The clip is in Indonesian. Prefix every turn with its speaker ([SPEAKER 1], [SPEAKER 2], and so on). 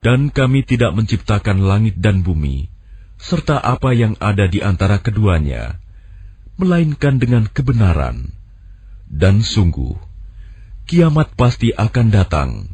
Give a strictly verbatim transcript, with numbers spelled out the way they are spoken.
[SPEAKER 1] Dan kami tidak menciptakan langit dan bumi, serta apa yang ada di antara keduanya, melainkan dengan kebenaran. Dan sungguh, kiamat pasti akan datang,